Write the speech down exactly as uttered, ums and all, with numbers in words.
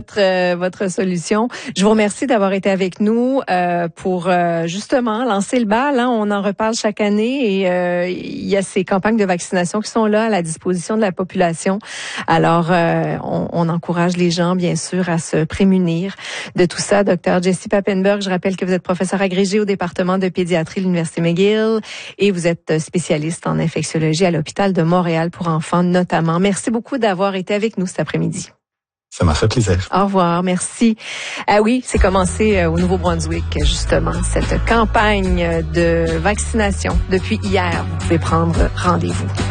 votre euh, votre solution. Je vous remercie d'avoir été avec nous euh, pour euh, justement lancer le bal. Hein. On en reparle chaque année et euh, il y a ces campagnes de vaccination qui sont là à la disposition de la population. Alors, euh, on, on encourage les gens, bien sûr, à se prémunir de tout ça. Docteur Jessie Papenburg, je rappelle que vous êtes professeur agrégé au département de pédiatrie de l'Université McGill et vous êtes spécialiste en infectiologie à l'hôpital de Montréal pour enfants notamment. Merci beaucoup d'avoir été avec nous cet après-midi. Ça m'a fait plaisir. Au revoir, merci. Ah oui, c'est commencé au Nouveau-Brunswick, justement, cette campagne de vaccination. Depuis hier, vous pouvez prendre rendez-vous.